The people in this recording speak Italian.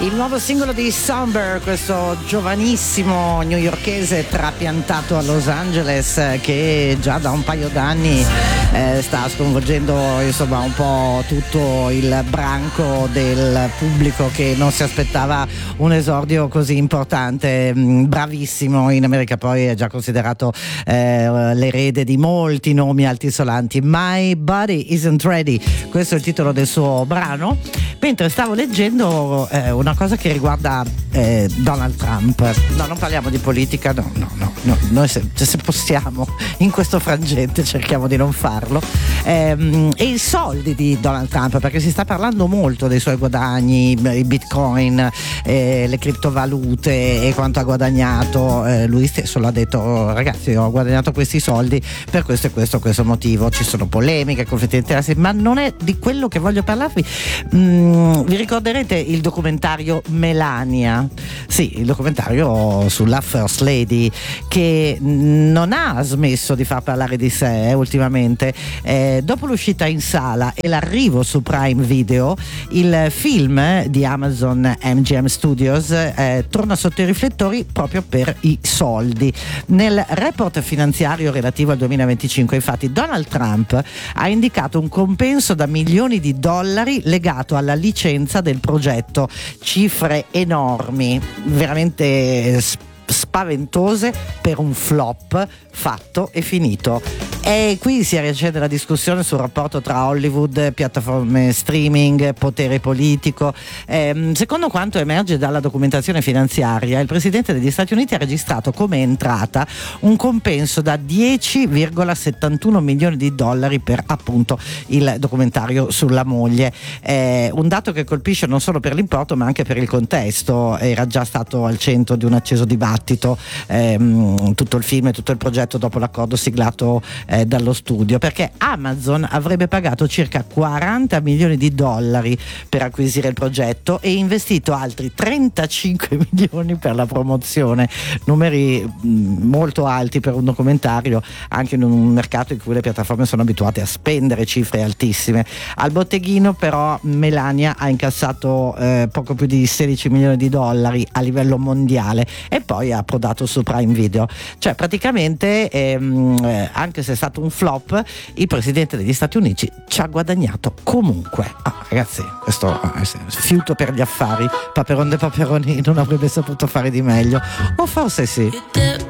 Il nuovo singolo di Somber, questo giovanissimo newyorkese trapiantato a Los Angeles, che già da un paio d'anni sta sconvolgendo insomma un po' tutto il branco del pubblico che non si aspettava un esordio così importante. Bravissimo, in America poi è già considerato l'erede di molti nomi altisolanti. My Body Isn't Ready, questo è il titolo del suo brano. Mentre stavo leggendo una cosa che riguarda Donald Trump. No, non parliamo di politica, no. Noi se possiamo in questo frangente cerchiamo di non farlo. E i soldi di Donald Trump, perché si sta parlando molto dei suoi guadagni, i bitcoin, le criptovalute e quanto ha guadagnato. Lui stesso l'ha detto: oh, ragazzi, ho guadagnato questi soldi per questo e questo motivo. Ci sono polemiche, conflitti di interessi, ma non è di quello che voglio parlarvi. Vi ricorderete il documentario Melania? Sì, il documentario sulla First Lady, che non ha smesso di far parlare di sé ultimamente. Dopo l'uscita in sala e l'arrivo su Prime Video, il film di Amazon MGM Studios torna sotto i riflettori proprio per i soldi. Nel report finanziario relativo al 2025, infatti, Donald Trump ha indicato un compenso da milioni di dollari legato alla licenza del progetto, cifre enormi, veramente spaventose per un flop fatto e finito. E qui si riaccende la discussione sul rapporto tra Hollywood, piattaforme streaming, potere politico. Secondo quanto emerge dalla documentazione finanziaria, il presidente degli Stati Uniti ha registrato come entrata un compenso da 10,71 milioni di dollari per appunto il documentario sulla moglie. Un dato che colpisce non solo per l'importo ma anche per il contesto. Era già stato al centro di un acceso dibattito tutto il film e tutto il progetto dopo l'accordo siglato dallo studio, perché Amazon avrebbe pagato circa 40 milioni di dollari per acquisire il progetto e investito altri 35 milioni per la promozione, numeri molto alti per un documentario, anche in un mercato in cui le piattaforme sono abituate a spendere cifre altissime. Al botteghino però Melania ha incassato poco più di 16 milioni di dollari a livello mondiale e poi ha approdato su Prime Video. Cioè praticamente anche se è stato un flop, il presidente degli Stati Uniti ci ha guadagnato comunque. Ragazzi, questo fiuto per gli affari, Paperon de Paperoni non avrebbe saputo fare di meglio, o forse sì.